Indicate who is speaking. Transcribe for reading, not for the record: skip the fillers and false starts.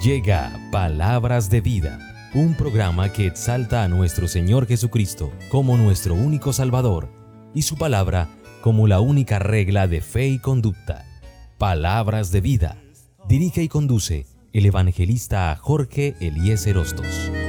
Speaker 1: Llega Palabras de Vida, un programa que exalta a nuestro Señor Jesucristo como nuestro único Salvador y su palabra como la única regla de fe y conducta. Palabras de Vida. Dirige y conduce el evangelista Jorge Eliezer Hostos.